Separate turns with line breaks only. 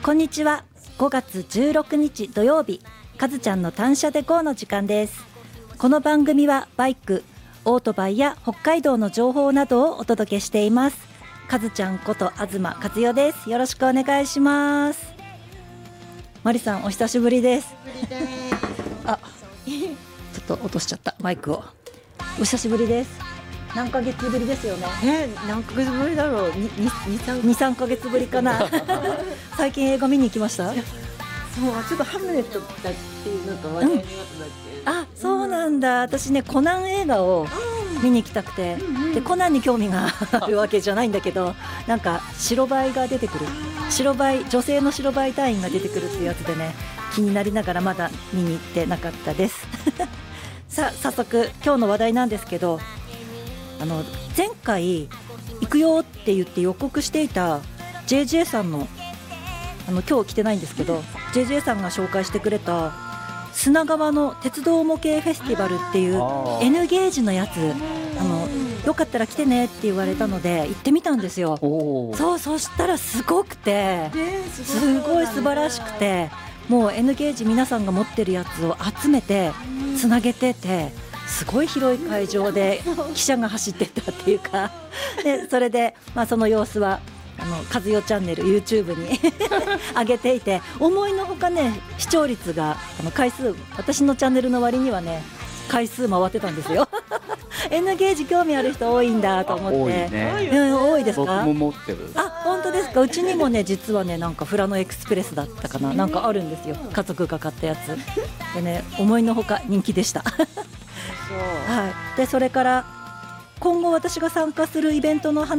こんにちは。5月16日土曜日、かずちゃんの単車で GO の時間です。この番組はバイク、オートバイや北海道の情報などをお届けしています。かずちゃんこと東和代です。よろしくお願いします。マリさん、お久しぶりです。あ、ちょっと落としちゃったマイクを。お久しぶりです。何ヶ月ぶりですよね。
何ヶ月ぶりだろう。2、
3ヶ月ぶりかな。最近映画見に行きました？
そう、ちょっとハムレットだっていうなんか話題になっただっけ、
あ、そうなんだ。私ね、コナン映画を見に行きたくて、でコナンに興味があるわけじゃないんだけど、なんか白バイが出てくる、女性の白バイ隊員が出てくるっていうやつでね、気になりながらまだ見に行ってなかったですさあ、早速今日の話題なんですけど、前回行くよって言って予告していた JJ さんの今日来てないんですけど、 JJ さんが紹介してくれた砂川の鉄道模型フェスティバルっていう N ゲージのやつ、よかったら来てねって言われたので行ってみたんですよ。そしたらすごくて、すごい素晴らしくて、もう N ゲージ皆さんが持ってるやつを集めてつなげてて、すごい広い会場で汽車が走ってたっていうかで、それで、その様子は和代チャンネル YouTube に上げていて、思いのほかね、視聴率が回数、私のチャンネルの割にはね、回数回ってたんですよN ゲージ興味ある人多いんだと思って。
多いね、
多いですか？
僕も持ってる。
あ、本当ですか？うちにもね、実はね、なんか富良野エクスプレスだったかな、なんかあるんですよ、家族が買ったやつでね、思いのほか人気でしたはい。でそれから今後私が参加するイベントの話